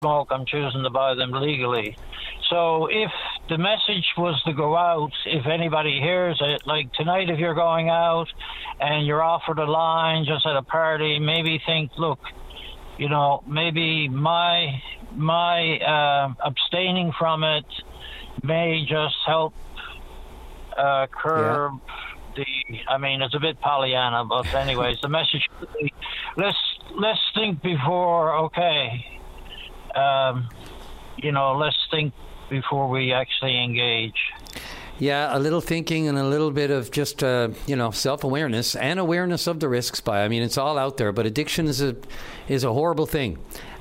smoke, I'm choosing to buy them legally. So if the message was to go out, if anybody hears it, like tonight, if you're going out and you're offered a line just at a party, maybe think, look, maybe my abstaining from it may just help curb it's a bit Pollyanna, but anyways, the message should be, let's think before, let's think before we actually engage. Yeah, a little thinking and a little bit of just, self-awareness and awareness of the risks. It's all out there, but addiction is a horrible thing.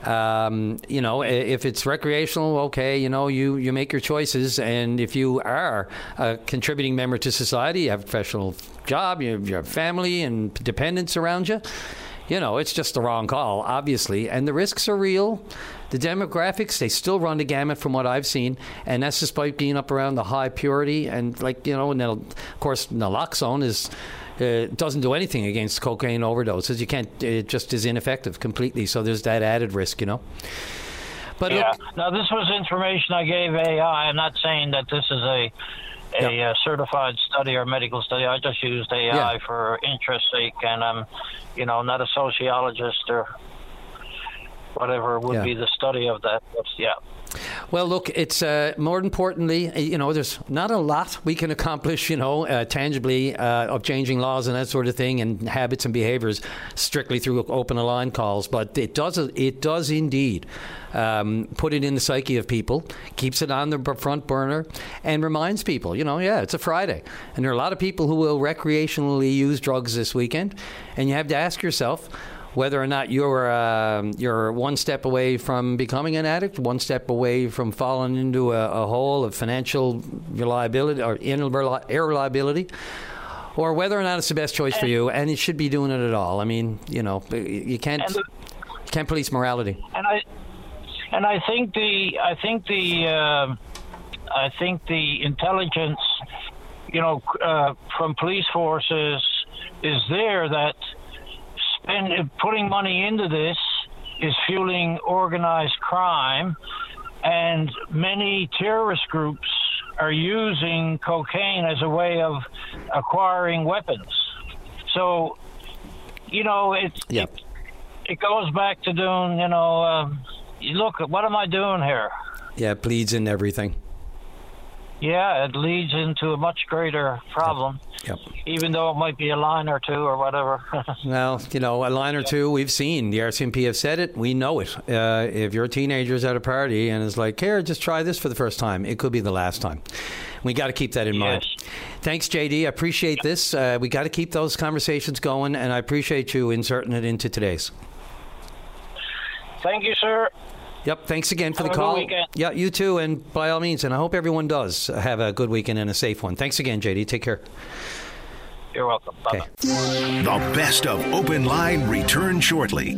If it's recreational, okay, you make your choices. And if you are a contributing member to society, you have a professional job, you have family and dependents around you, it's just the wrong call, obviously. And the risks are real. The demographics, they still run the gamut from what I've seen. And that's despite being up around the high purity. And and of course, naloxone doesn't do anything against cocaine overdoses. It just is ineffective completely. So there's that added risk, But yeah. Now, this was information I gave AI. I'm not saying that this is a certified study or medical study. I just used AI for interest sake, and I'm, not a sociologist or whatever would be the study of that. But, Well, look, it's more importantly, there's not a lot we can accomplish, tangibly of changing laws and that sort of thing and habits and behaviors strictly through open line calls. But it does indeed put it in the psyche of people, keeps it on the front burner, and reminds people, it's a Friday. And there are a lot of people who will recreationally use drugs this weekend. And you have to ask yourself whether or not you're one step away from becoming an addict, one step away from falling into a hole of financial reliability or irreliability, or whether or not it's the best choice for you, and you should be doing it at all. You can't police morality. And I think the intelligence, from police forces is there that putting money into this is fueling organized crime, and many terrorist groups are using cocaine as a way of acquiring weapons. So, it goes back to doing, look, what am I doing here? Yeah, it bleeds into everything. Yeah, it leads into a much greater problem. Yep. Even though it might be a line or two or whatever. Well, a line or two we've seen. The RCMP have said it. We know it. If your teenager's at a party and is like, here, just try this for the first time, it could be the last time. We got to keep that in mind. Thanks, JD. I appreciate this. We got to keep those conversations going, and I appreciate you inserting it into today's. Thank you, sir. Yep, thanks again for the call. Good weekend. Yeah, you too, and by all means, and I hope everyone does have a good weekend and a safe one. Thanks again, JD. Take care. You're welcome. Bye-bye. The best of Open Line returns shortly.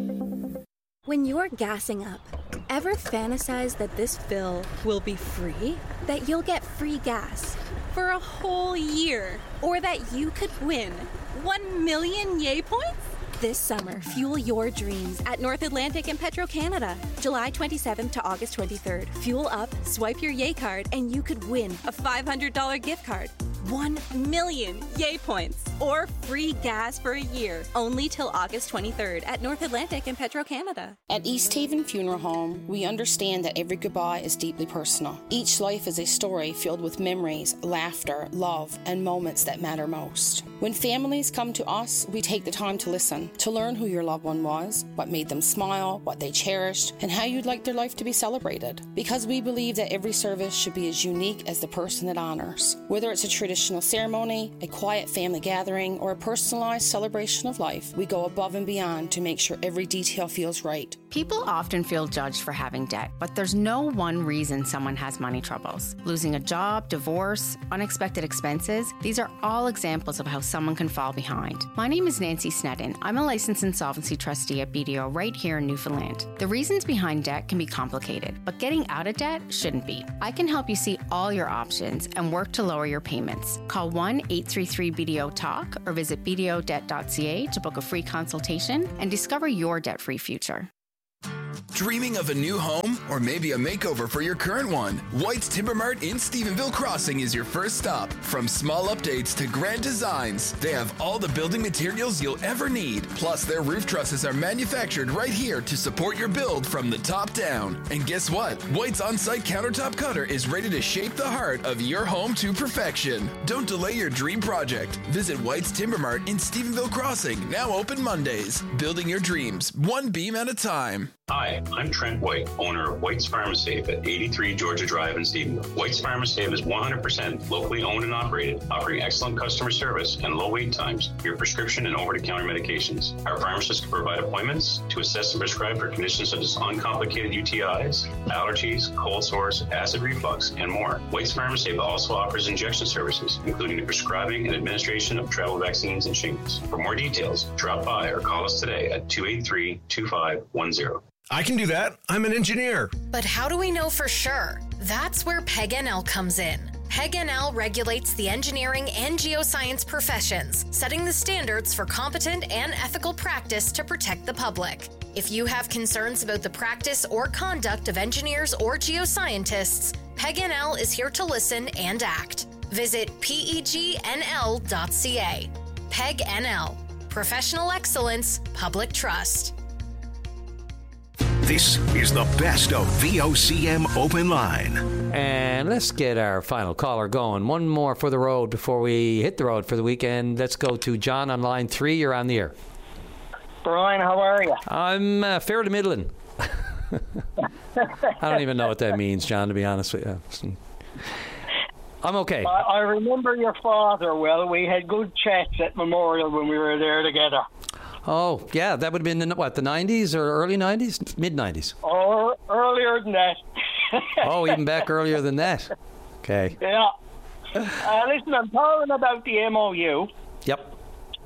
When you're gassing up, ever fantasize that this fill will be free? That you'll get free gas for a whole year? Or that you could win 1 million Yay points? This summer, fuel your dreams at North Atlantic and Petro-Canada. July 27th to August 23rd. Fuel up, swipe your Yay card, and you could win a $500 gift card. 1 million Yay points or free gas for a year, only till August 23rd at North Atlantic and Petro-Canada. At East Haven Funeral Home, we understand that every goodbye is deeply personal. Each life is a story filled with memories, laughter, love, and moments that matter most. When families come to us, we take the time to listen, to learn who your loved one was, what made them smile, what they cherished, and how you'd like their life to be celebrated. Because we believe that every service should be as unique as the person it honors. Whether it's a traditional ceremony, a quiet family gathering, or a personalized celebration of life, we go above and beyond to make sure every detail feels right. People often feel judged for having debt, but there's no one reason someone has money troubles. Losing a job, divorce, unexpected expenses, these are all examples of how someone can fall behind. My name is Nancy Sneddon. I'm a licensed insolvency trustee at BDO right here in Newfoundland. The reasons behind debt can be complicated, but getting out of debt shouldn't be. I can help you see all your options and work to lower your payments. Call 1-833-BDO-TALK or visit bdodebt.ca to book a free consultation and discover your debt-free future. Dreaming of a new home or maybe a makeover for your current one? White's Timber Mart in Stephenville Crossing is your first stop. From small updates to grand designs, they have all the building materials you'll ever need. Plus, their roof trusses are manufactured right here to support your build from the top down. And guess what? White's on-site countertop cutter is ready to shape the heart of your home to perfection. Don't delay your dream project. Visit White's Timber Mart in Stephenville Crossing, now open Mondays. Building your dreams, one beam at a time. Hi, I'm Trent White, owner of White's Pharmasafe at 83 Georgia Drive in Stephenville. White's Pharmasafe is 100% locally owned and operated, offering excellent customer service and low wait times for your prescription and over-the-counter medications. Our pharmacists can provide appointments to assess and prescribe for conditions such as uncomplicated UTIs, allergies, cold sores, acid reflux, and more. White's Pharmasafe also offers injection services, including the prescribing and administration of travel vaccines and shingles. For more details, drop by or call us today at 283-2510. I can do that. I'm an engineer. But how do we know for sure? That's where PEG-NL comes in. PEG-NL regulates the engineering and geoscience professions, setting the standards for competent and ethical practice to protect the public. If you have concerns about the practice or conduct of engineers or geoscientists, PEG-NL is here to listen and act. Visit pegnl.ca. PEG-NL. Professional excellence, public trust. This is the best of VOCM Open Line. And let's get our final caller going. One more for the road before we hit the road for the weekend. Let's go to John on line 3. You're on the air. Brian, how are you? I'm fair to middling. I don't even know what that means, John, to be honest with you. I'm okay. I remember your father well. We had good chats at Memorial when we were there together. Oh, yeah, that would have been in, the 90s or early 90s? Mid-90s? Or earlier than that. Oh, even back earlier than that. Okay. Yeah. Listen, I'm talking about the MOU. Yep.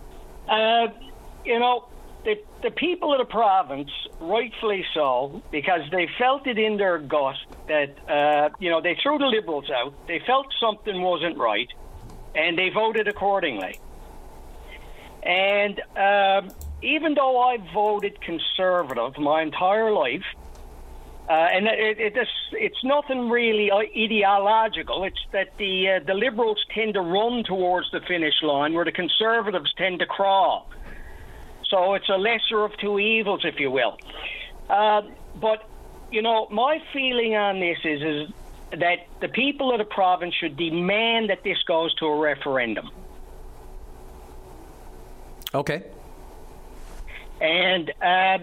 The people of the province, rightfully so, because they felt it in their gut that, they threw the Liberals out. They felt something wasn't right, and they voted accordingly. And even though I voted Conservative my entire life, and it's nothing really ideological. It's that the Liberals tend to run towards the finish line, where the Conservatives tend to crawl. So it's a lesser of two evils, if you will. But my feeling on this is that the people of the province should demand that this goes to a referendum. Okay. And,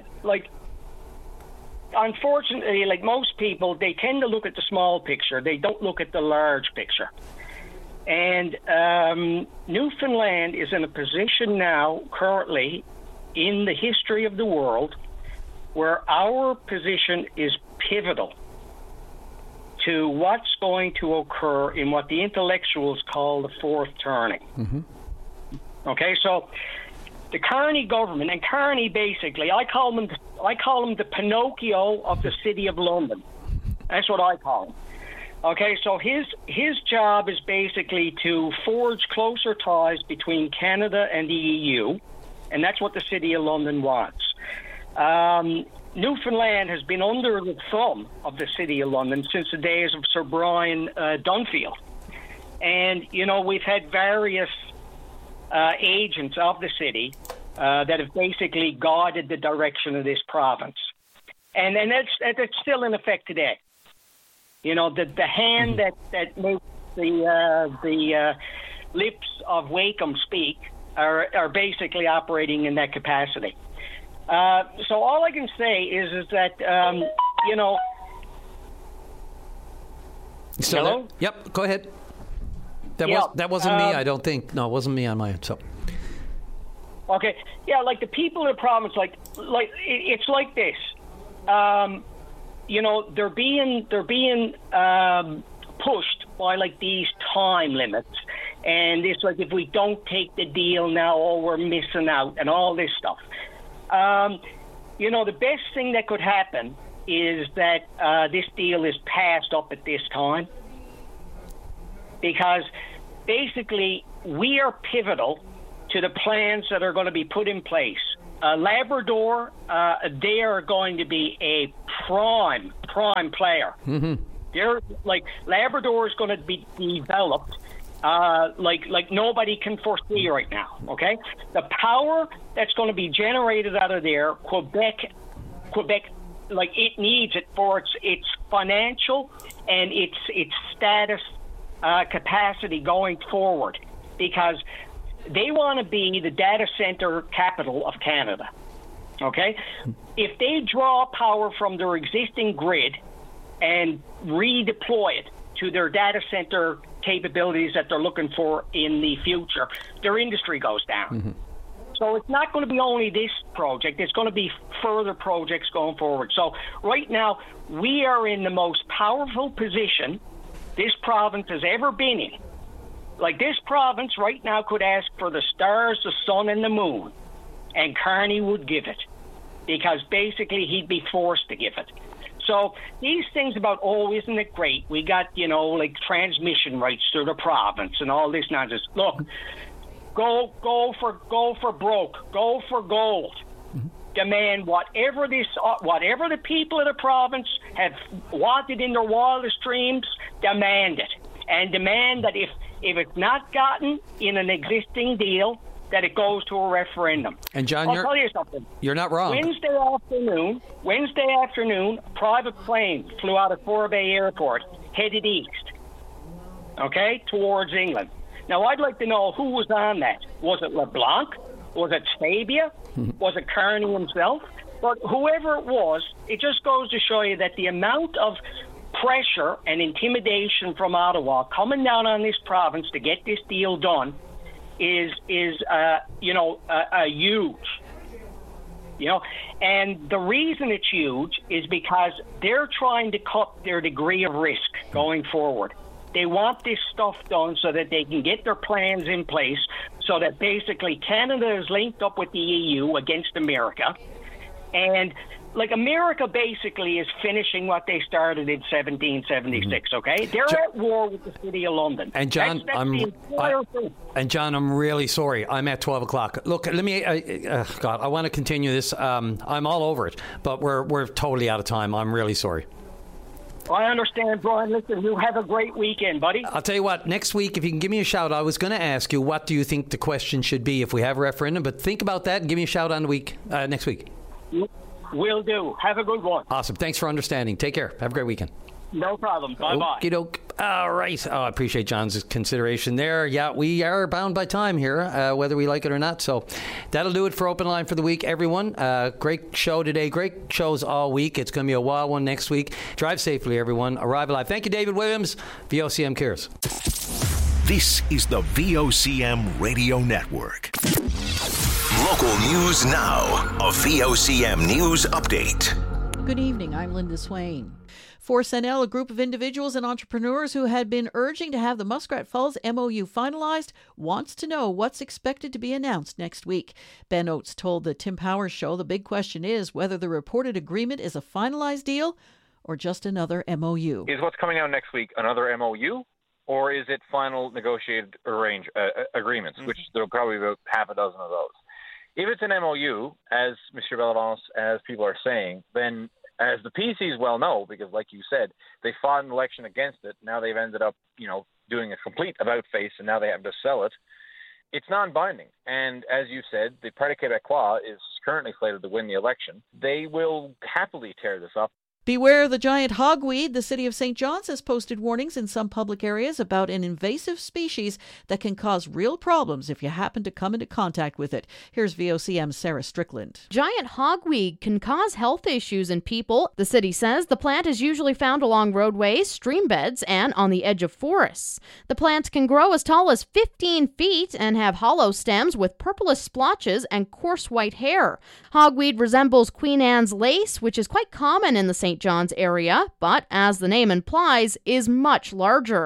unfortunately, like most people, they tend to look at the small picture. They don't look at the large picture. And Newfoundland is in a position now, currently, in the history of the world, where our position is pivotal to what's going to occur in what the intellectuals call the fourth turning. Mm-hmm. Okay, so the Carney government, and Carney basically, I call him the Pinocchio of the City of London. That's what I call him. Okay, so his job is basically to forge closer ties between Canada and the EU, and that's what the City of London wants. Newfoundland has been under the thumb of the City of London since the days of Sir Brian Dunfield. And, we've had various agents of the city that have basically guided the direction of this province. And that's still in effect today. The hand that makes the lips of Wakeham speak are basically operating in that capacity. So all I can say is that, So hello? Yep, go ahead. That wasn't me, I don't think. No, it wasn't me on my end. So. Okay. Yeah, like the people of the province, like it's like this. They're being pushed by like these time limits, and it's like if we don't take the deal now, we're missing out, and all this stuff. The best thing that could happen is that this deal is passed up at this time, because basically we are pivotal to the plans that are going to be put in place Labrador, they are going to be a prime player. Mm-hmm. They're like Labrador is going to be developed like nobody can foresee right now. Okay, the power that's going to be generated out of there, Quebec, like it needs it for its financial and its status capacity going forward, because they want to be the data center capital of Canada. Okay, if they draw power from their existing grid and redeploy it to their data center capabilities that they're looking for in the future, their industry goes down. Mm-hmm. So it's not going to be only this project, it's going to be further projects going forward. So right now, we are in the most powerful position this province has ever been in. Like, this province right now could ask for the stars, the sun, and the moon, and Carney would give it, because basically he'd be forced to give it. So these things about, oh, isn't it great? We got, like transmission rights through the province and all this nonsense. Look, go for broke, go for gold. Mm-hmm. Demand whatever the people of the province have wanted in their wildest dreams, demand it. And demand that if it's not gotten in an existing deal, that it goes to a referendum. And John, I'll tell you something. You're not wrong. Wednesday afternoon, a private plane flew out of Torbay Airport, headed east, okay, towards England. Now, I'd like to know who was on that. Was it LeBlanc? Was it Sabia? Was it Carney himself? But whoever it was, it just goes to show you that the amount of pressure and intimidation from Ottawa coming down on this province to get this deal done is huge. And the reason it's huge is because they're trying to cut their degree of risk going forward. They want this stuff done so that they can get their plans in place, so that basically Canada is linked up with the EU against America. And like, America basically is finishing what they started in 1776. Okay, they're at war with the City of London. And John, I'm really sorry. I'm at 12 o'clock. Look, let me. God, I want to continue this. I'm all over it, but we're totally out of time. I'm really sorry. I understand, Brian. Listen, you have a great weekend, buddy. I'll tell you what, next week, if you can give me a shout, I was going to ask you, what do you think the question should be if we have a referendum? But think about that and give me a shout on the week next week. Will do. Have a good one. Awesome. Thanks for understanding. Take care. Have a great weekend. No problem. Bye-bye. Okie doke. All right. Oh, I appreciate John's consideration there. Yeah, we are bound by time here, whether we like it or not. So that'll do it for Open Line for the week, everyone. Great show today. Great shows all week. It's going to be a wild one next week. Drive safely, everyone. Arrive alive. Thank you, David Williams. VOCM cares. This is the VOCM Radio Network. Local news now. A VOCM News Update. Good evening. I'm Linda Swain. Force NL, a group of individuals and entrepreneurs who had been urging to have the Muskrat Falls MOU finalized, wants to know what's expected to be announced next week. Ben Oates told the Tim Powers Show the big question is whether the reported agreement is a finalized deal or just another MOU. Is what's coming out next week another MOU, or is it final negotiated agreements, which there'll probably be about half a dozen of those. If it's an MOU, as Mr. Bellavance, as people are saying, then as the PCs well know, because like you said, they fought an election against it. Now they've ended up, doing a complete about-face, and now they have to sell it. It's non-binding. And as you said, the Parti Québécois is currently slated to win the election. They will happily tear this up. Beware the giant hogweed. The city of St. John's has posted warnings in some public areas about an invasive species that can cause real problems if you happen to come into contact with it. Here's VOCM's Sarah Strickland. Giant hogweed can cause health issues in people. The city says the plant is usually found along roadways, stream beds, and on the edge of forests. The plant can grow as tall as 15 feet and have hollow stems with purplish splotches and coarse white hair. Hogweed resembles Queen Anne's lace, which is quite common in the St. John's area, but as the name implies, is much larger.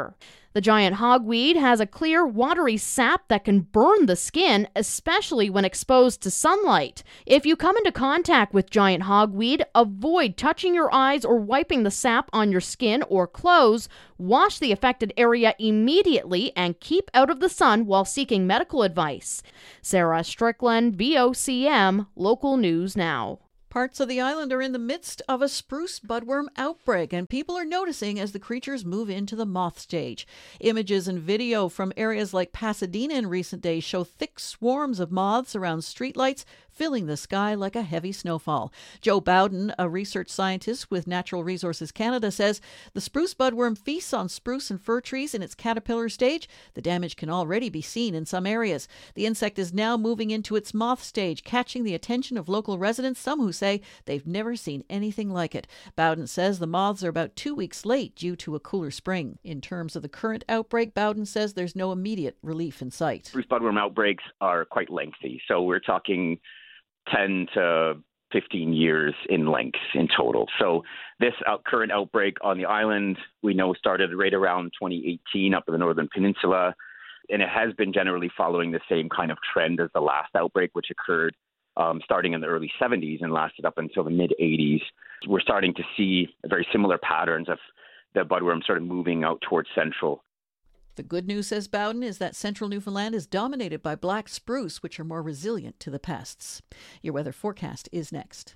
The giant hogweed has a clear, watery sap that can burn the skin, especially when exposed to sunlight. If you come into contact with giant hogweed, avoid touching your eyes or wiping the sap on your skin or clothes. Wash the affected area immediately and keep out of the sun while seeking medical advice. Sarah Strickland, VOCM, Local News Now. Parts of the island are in the midst of a spruce budworm outbreak, and people are noticing as the creatures move into the moth stage. Images and video from areas like Pasadena in recent days show thick swarms of moths around streetlights, filling the sky like a heavy snowfall. Joe Bowden, a research scientist with Natural Resources Canada, says the spruce budworm feasts on spruce and fir trees in its caterpillar stage. The damage can already be seen in some areas. The insect is now moving into its moth stage, catching the attention of local residents, some who say they've never seen anything like it. Bowden says the moths are about 2 weeks late due to a cooler spring. In terms of the current outbreak, Bowden says there's no immediate relief in sight. Spruce budworm outbreaks are quite lengthy, so we're talking 10 to 15 years in length in total. So this current outbreak on the island, we know, started right around 2018 up in the Northern Peninsula, and it has been generally following the same kind of trend as the last outbreak, which occurred starting in the early 70s and lasted up until the mid-80s. We're starting to see very similar patterns of the budworm sort of moving out towards central. The good news, says Bowden, is that central Newfoundland is dominated by black spruce, which are more resilient to the pests. Your weather forecast is next.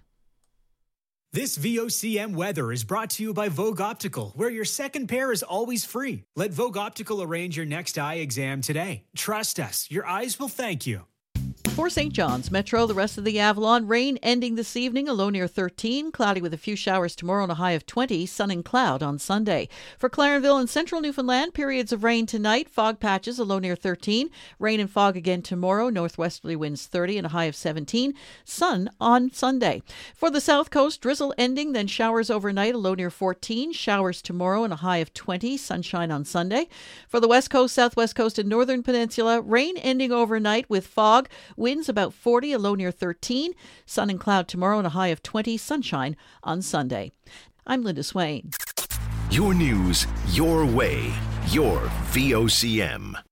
This VOCM weather is brought to you by Vogue Optical, where your second pair is always free. Let Vogue Optical arrange your next eye exam today. Trust us, your eyes will thank you. For St. John's Metro, the rest of the Avalon, rain ending this evening, a low near 13, cloudy with a few showers tomorrow and a high of 20, sun and cloud on Sunday. For Clarenville and central Newfoundland, periods of rain tonight, fog patches, a low near 13, rain and fog again tomorrow, northwesterly winds 30 and a high of 17, sun on Sunday. For the south coast, drizzle ending, then showers overnight, a low near 14, showers tomorrow and a high of 20, sunshine on Sunday. For the west coast, southwest coast and northern peninsula, rain ending overnight with fog, winds about 40, a low near 13, sun and cloud tomorrow and a high of 20, sunshine on Sunday. I'm Linda Swain. Your news, your way, your VOCM.